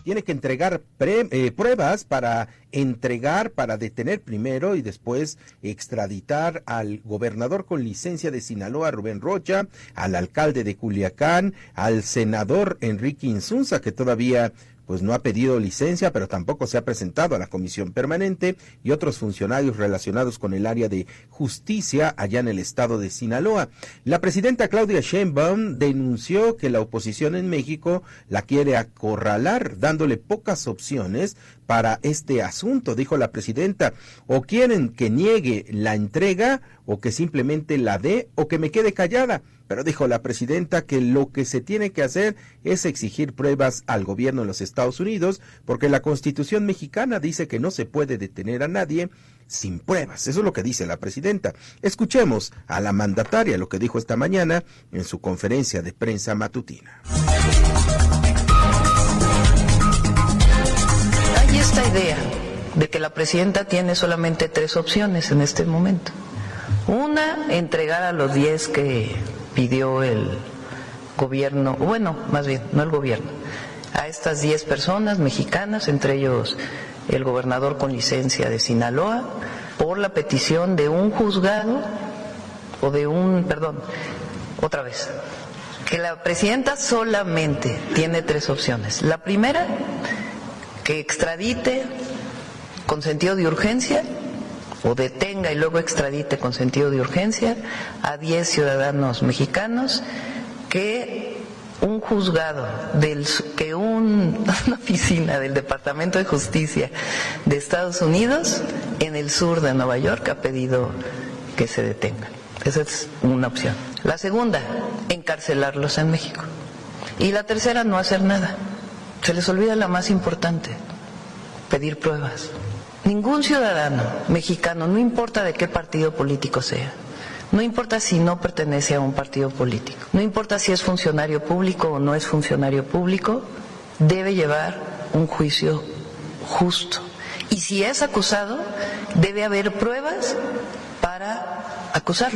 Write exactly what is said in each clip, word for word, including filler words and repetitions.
tiene que entregar pre, eh, pruebas para entregar, para detener primero y después extraditar al gobernador con licencia de Sinaloa, Rubén Rocha, al alcalde de Culiacán, al senador Enrique Insunza, que todavía pues no ha pedido licencia, pero tampoco se ha presentado a la comisión permanente, y otros funcionarios relacionados con el área de justicia allá en el estado de Sinaloa. La presidenta Claudia Sheinbaum denunció que la oposición en México la quiere acorralar, dándole pocas opciones para este asunto. Dijo la presidenta: o quieren que niegue la entrega, o que simplemente la dé, o que me quede callada. Pero dijo la presidenta que lo que se tiene que hacer es exigir pruebas al gobierno de los Estados Unidos, porque la Constitución mexicana dice que no se puede detener a nadie sin pruebas. Eso es lo que dice la presidenta. Escuchemos a la mandataria lo que dijo esta mañana en su conferencia de prensa matutina. Hay esta idea de que la presidenta tiene solamente tres opciones en este momento. Una, entregar a los diez que pidió el gobierno, bueno, más bien, no el gobierno, a estas diez personas mexicanas, entre ellos el gobernador con licencia de Sinaloa, por la petición de un juzgado, o de un, perdón, otra vez, que la presidenta solamente tiene tres opciones. La primera, que extradite con sentido de urgencia, o detenga y luego extradite con sentido de urgencia a diez ciudadanos mexicanos que un juzgado, del, que un, una oficina del Departamento de Justicia de Estados Unidos en el sur de Nueva York ha pedido que se detengan. Esa es una opción. La segunda, encarcelarlos en México. Y la tercera, no hacer nada. Se les olvida la más importante: pedir pruebas. Ningún ciudadano mexicano, no importa de qué partido político sea, no importa si no pertenece a un partido político, no importa si es funcionario público o no es funcionario público, debe llevar un juicio justo. Y si es acusado, debe haber pruebas para acusarlo.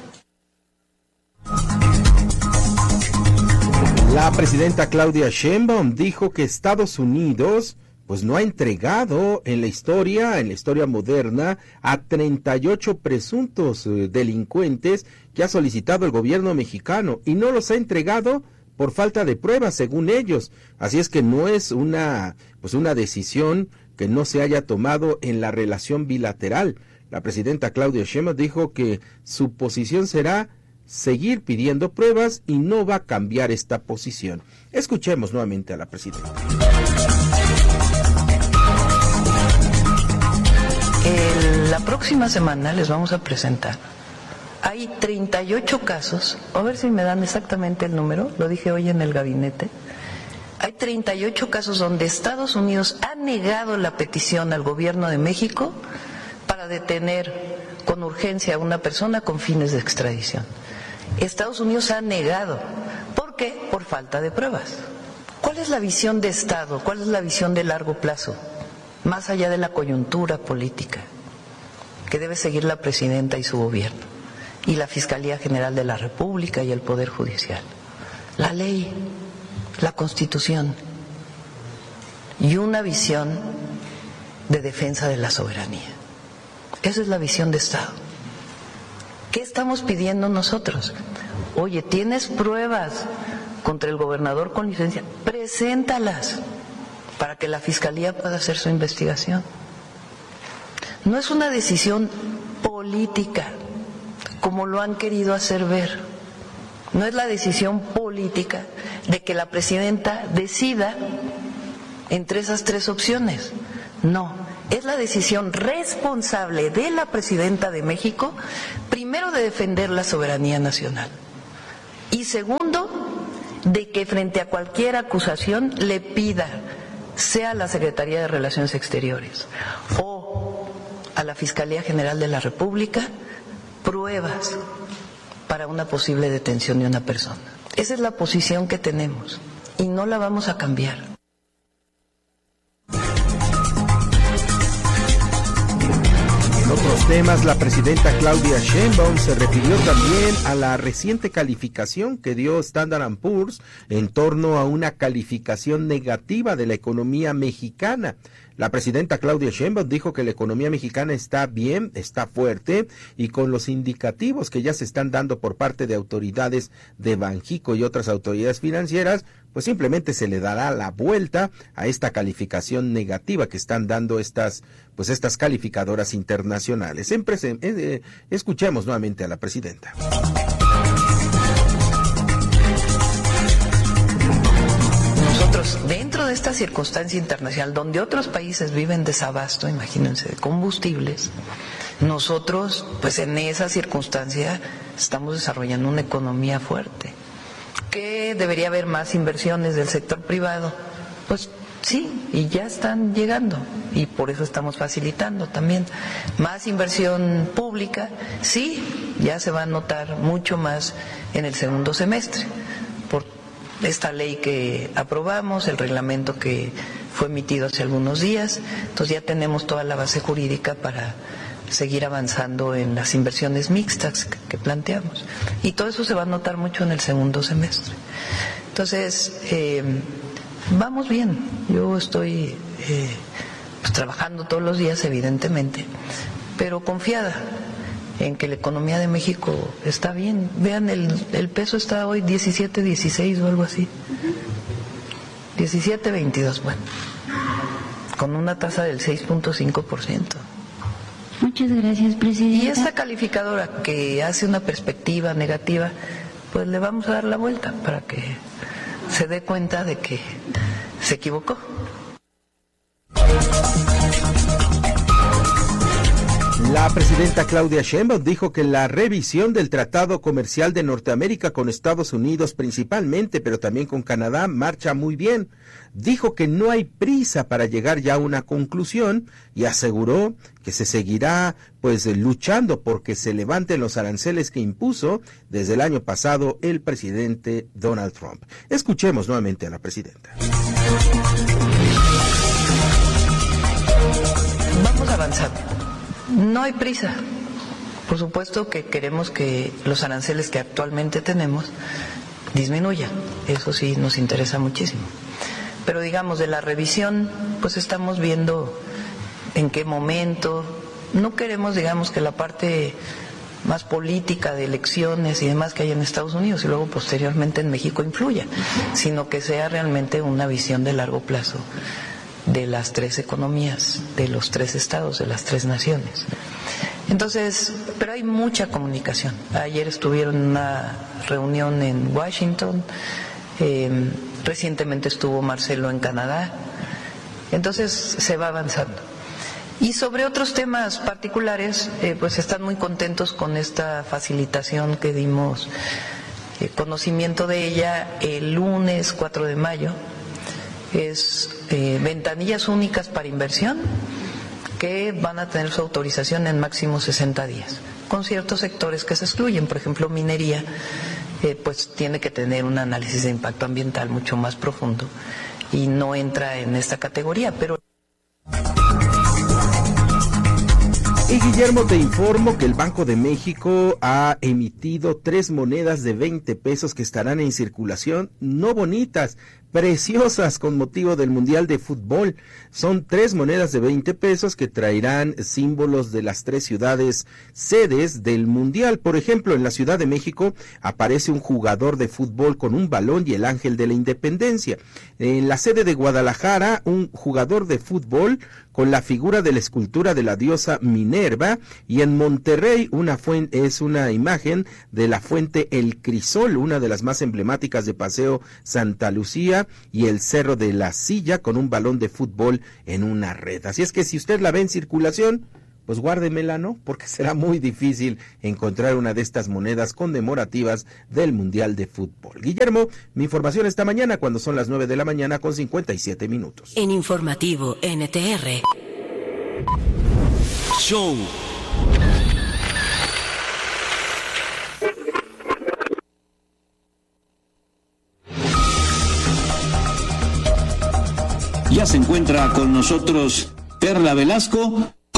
La presidenta Claudia Sheinbaum dijo que Estados Unidos pues no ha entregado en la historia, en la historia moderna, a treinta y ocho presuntos eh, delincuentes que ha solicitado el gobierno mexicano, y no los ha entregado por falta de pruebas, según ellos. Así es que no es una, pues una decisión que no se haya tomado en la relación bilateral. La presidenta Claudia Sheinbaum dijo que su posición será seguir pidiendo pruebas y no va a cambiar esta posición. Escuchemos nuevamente a la presidenta. El, la próxima semana les vamos a presentar. Hay treinta y ocho casos, a ver si me dan exactamente el número, lo dije hoy en el gabinete. Hay treinta y ocho casos donde Estados Unidos ha negado la petición al gobierno de México para detener con urgencia a una persona con fines de extradición. Estados Unidos ha negado. ¿Por qué? Por falta de pruebas. ¿Cuál es la visión de Estado? ¿Cuál es la visión de largo plazo? Más allá de la coyuntura política que debe seguir la presidenta y su gobierno, y la Fiscalía General de la República y el Poder Judicial. La ley, la Constitución y una visión de defensa de la soberanía. Esa es la visión de Estado. ¿Qué estamos pidiendo nosotros? Oye, ¿tienes pruebas contra el gobernador con licencia? Preséntalas para que la Fiscalía pueda hacer su investigación. No es una decisión política, como lo han querido hacer ver. No es la decisión política de que la presidenta decida entre esas tres opciones. No, es la decisión responsable de la presidenta de México, primero de defender la soberanía nacional y segundo, de que frente a cualquier acusación le pida, sea a la Secretaría de Relaciones Exteriores o a la Fiscalía General de la República, pruebas para una posible detención de una persona. Esa es la posición que tenemos y no la vamos a cambiar. En otro otros temas, la presidenta Claudia Sheinbaum se refirió también a la reciente calificación que dio Standard and Poor's en torno a una calificación negativa de la economía mexicana. La presidenta Claudia Sheinbaum dijo que la economía mexicana está bien, está fuerte, y con los indicativos que ya se están dando por parte de autoridades de Banjico y otras autoridades financieras, pues simplemente se le dará la vuelta a esta calificación negativa que están dando estas, pues estas calificadoras internacionales. En presen- eh, escuchemos nuevamente a la presidenta. Dentro de esta circunstancia internacional, donde otros países viven desabasto, imagínense, de combustibles, nosotros, pues en esa circunstancia, estamos desarrollando una economía fuerte. ¿Que debería haber más inversiones del sector privado? Pues sí, y ya están llegando, y por eso estamos facilitando también. Más inversión pública, sí, ya se va a notar mucho más en el segundo semestre, por esta ley que aprobamos, el reglamento que fue emitido hace algunos días. Entonces ya tenemos toda la base jurídica para seguir avanzando en las inversiones mixtas que planteamos, y todo eso se va a notar mucho en el segundo semestre. Entonces eh, vamos bien. Yo estoy eh, pues, trabajando todos los días, evidentemente, pero confiada en que la economía de México está bien. Vean, el, el peso está hoy diecisiete dieciséis o algo así. diecisiete veintidós, bueno, con una tasa del seis punto cinco por ciento. Muchas gracias, presidenta. Y esta calificadora que hace una perspectiva negativa, pues le vamos a dar la vuelta para que se dé cuenta de que se equivocó. La presidenta Claudia Sheinbaum dijo que la revisión del Tratado Comercial de Norteamérica con Estados Unidos principalmente, pero también con Canadá, marcha muy bien. Dijo que no hay prisa para llegar ya a una conclusión y aseguró que se seguirá pues luchando porque se levanten los aranceles que impuso desde el año pasado el presidente Donald Trump. Escuchemos nuevamente a la presidenta. Vamos avanzando. No hay prisa. Por supuesto que queremos que los aranceles que actualmente tenemos disminuyan. Eso sí nos interesa muchísimo. Pero digamos, de la revisión, pues estamos viendo en qué momento. No queremos, digamos, que la parte más política de elecciones y demás que hay en Estados Unidos y luego posteriormente en México influya, sino que sea realmente una visión de largo plazo de las tres economías, de los tres estados, de las tres naciones. Entonces, pero hay mucha comunicación. Ayer estuvieron en una reunión en Washington, eh, recientemente estuvo Marcelo en Canadá, entonces se va avanzando. Y sobre otros temas particulares, eh, pues están muy contentos con esta facilitación que dimos, eh, conocimiento de ella el lunes cuatro de mayo. Es eh, ventanillas únicas para inversión que van a tener su autorización en máximo sesenta días, con ciertos sectores que se excluyen. Por ejemplo, minería, eh, pues tiene que tener un análisis de impacto ambiental mucho más profundo y no entra en esta categoría, pero... Y Guillermo, te informo que el Banco de México ha emitido tres monedas de veinte pesos que estarán en circulación, no bonitas, preciosas con motivo del Mundial de Fútbol. Son tres monedas de veinte pesos que traerán símbolos de las tres ciudades sedes del Mundial. Por ejemplo, en la Ciudad de México aparece un jugador de fútbol con un balón y el ángel de la independencia. En la sede de Guadalajara, un jugador de fútbol con la figura de la escultura de la diosa Minerva, y en Monterrey una fuente, es una imagen de la fuente El Crisol, una de las más emblemáticas de Paseo Santa Lucía, y el Cerro de la Silla con un balón de fútbol en una red. Así es que si usted la ve en circulación, pues guárdemela, ¿no? Porque será muy difícil encontrar una de estas monedas conmemorativas del Mundial de Fútbol. Guillermo, mi información esta mañana cuando son las nueve de la mañana con cincuenta y siete minutos. En Informativo N T R. Show. Ya se encuentra con nosotros Perla Velasco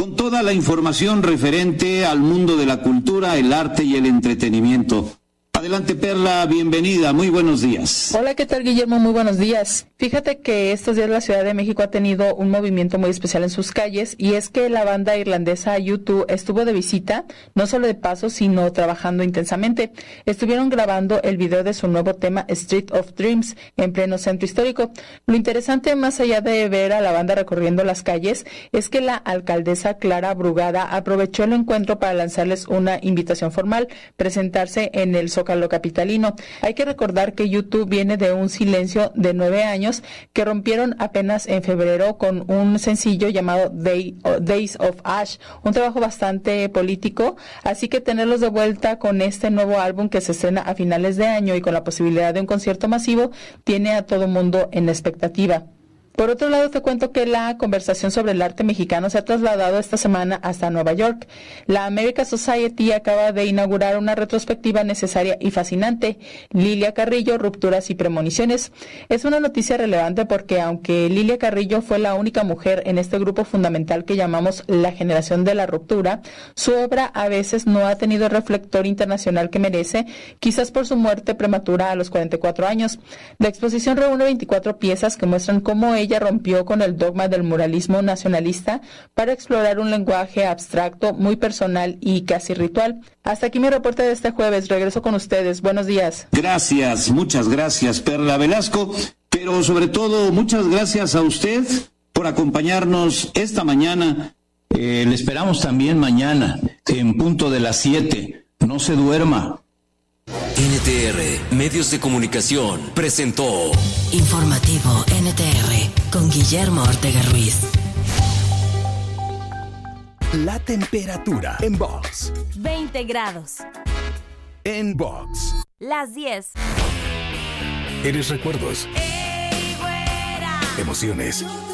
con toda la información referente al mundo de la cultura, el arte y el entretenimiento. Adelante, Perla, bienvenida, muy buenos días. Hola, ¿qué tal, Guillermo? Muy buenos días. Fíjate que estos días la Ciudad de México ha tenido un movimiento muy especial en sus calles, y es que la banda irlandesa U dos estuvo de visita, no solo de paso, sino trabajando intensamente. Estuvieron grabando el video de su nuevo tema Street of Dreams en pleno centro histórico. Lo interesante, más allá de ver a la banda recorriendo las calles, es que la alcaldesa Clara Brugada aprovechó el encuentro para lanzarles una invitación formal, presentarse en el Zócalo capitalino. Hay que recordar que U dos viene de un silencio de nueve años que rompieron apenas en febrero con un sencillo llamado Day, Days of Ash, un trabajo bastante político, así que tenerlos de vuelta con este nuevo álbum que se estrena a finales de año y con la posibilidad de un concierto masivo tiene a todo mundo en expectativa. Por otro lado, te cuento que la conversación sobre el arte mexicano se ha trasladado esta semana hasta Nueva York. La American Society acaba de inaugurar una retrospectiva necesaria y fascinante, Lilia Carrillo, Rupturas y Premoniciones. Es una noticia relevante porque aunque Lilia Carrillo fue la única mujer en este grupo fundamental que llamamos la generación de la ruptura, su obra a veces no ha tenido el reflector internacional que merece, quizás por su muerte prematura a los cuarenta y cuatro años. La exposición reúne veinticuatro piezas que muestran cómo ella rompió con el dogma del muralismo nacionalista para explorar un lenguaje abstracto, muy personal y casi ritual. Hasta aquí mi reporte de este jueves. Regreso con ustedes. Buenos días. Gracias, muchas gracias, Perla Velasco, pero sobre todo muchas gracias a usted por acompañarnos esta mañana. Eh, le esperamos también mañana en punto de las siete. No se duerma. N T R, Medios de Comunicación, presentó Informativo N T R con Guillermo Ortega Ruiz. La temperatura en Box. veinte grados. En Box. Las diez. Eres recuerdos. ¡Ey, güera! Emociones.